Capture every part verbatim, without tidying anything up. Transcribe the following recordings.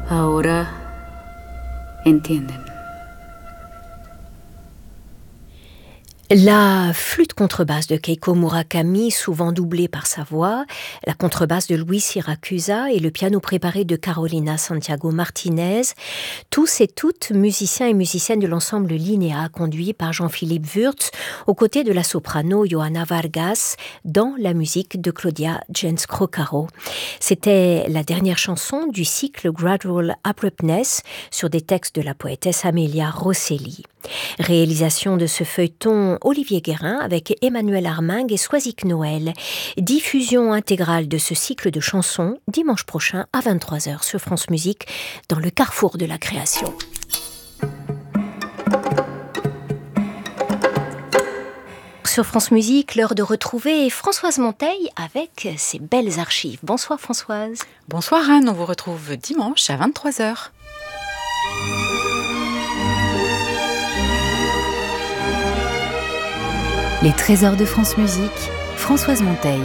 Ahora entienden. La flûte contrebasse de Keiko Murakami, souvent doublée par sa voix, la contrebasse de Luis Siracusa et le piano préparé de Carolina Santiago Martinez, tous et toutes musiciens et musiciennes de l'ensemble Linnea, conduit par Jean-Philippe Wurtz, aux côtés de la soprano Johanna Vargas, dans la musique de Claudia Jens-Crocaro. C'était la dernière chanson du cycle Gradual Abruptness sur des textes de la poétesse Amelia Rosselli. Réalisation de ce feuilleton Olivier Guérin avec Emmanuel Armingue et Soisic Noël. Diffusion intégrale de ce cycle de chansons dimanche prochain à vingt-trois heures sur France Musique dans le carrefour de la création. Sur France Musique, l'heure de retrouver Françoise Monteil avec ses belles archives. Bonsoir Françoise. Bonsoir Anne, on vous retrouve dimanche à vingt-trois heures. Les trésors de France Musique, Françoise Monteil.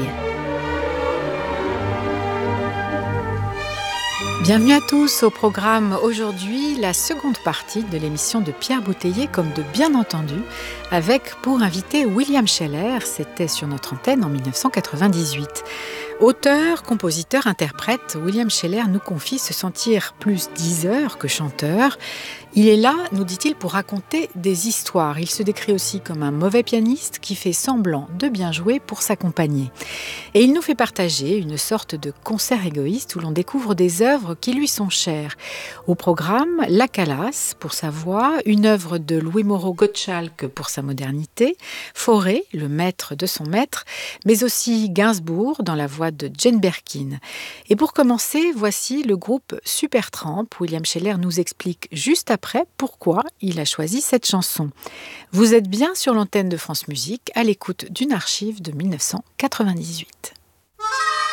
Bienvenue à tous au programme aujourd'hui, la seconde partie de l'émission de Pierre Bouteiller, comme de bien entendu, avec pour invité William Scheller, c'était sur notre antenne en dix-neuf cent quatre-vingt-dix-huit. Auteur, compositeur, interprète, William Scheller nous confie se sentir plus diseur que chanteur. Il est là, nous dit-il, pour raconter des histoires. Il se décrit aussi comme un mauvais pianiste qui fait semblant de bien jouer pour s'accompagner. Et il nous fait partager une sorte de concert égoïste où l'on découvre des œuvres qui lui sont chères. Au programme, La Calas pour sa voix, une œuvre de Louis Moreau Gottschalk pour sa modernité, Fauré, le maître de son maître, mais aussi Gainsbourg dans la voix de Jane Birkin. Et pour commencer, voici le groupe Supertramp. William Scheller nous explique juste après pourquoi il a choisi cette chanson. Vous êtes bien sur l'antenne de France Musique, à l'écoute d'une archive de dix-neuf cent quatre-vingt-dix-huit.